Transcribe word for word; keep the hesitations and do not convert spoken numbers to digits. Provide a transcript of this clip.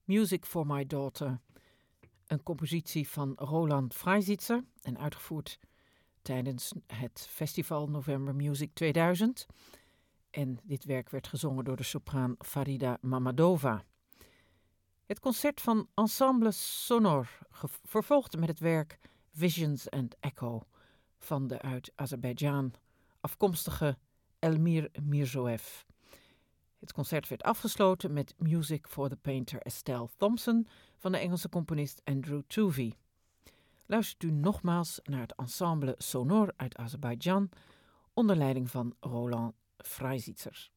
Music for My Daughter. Een compositie van Roland Freisitzer en uitgevoerd tijdens het festival November Music tweeduizend. En dit werk werd gezongen door de sopraan Farida Mamadova. Het concert van Ensemble Sonor vervolgde met het werk Visions and Echo van de uit Azerbeidzjan afkomstige Elmir Mirzoev. Het concert werd afgesloten met Music for the Painter Estelle Thompson van de Engelse componist Andrew Tuvey. Luistert u nogmaals naar het Ensemble Sonor uit Azerbeidzjan onder leiding van Roland Freisitzer.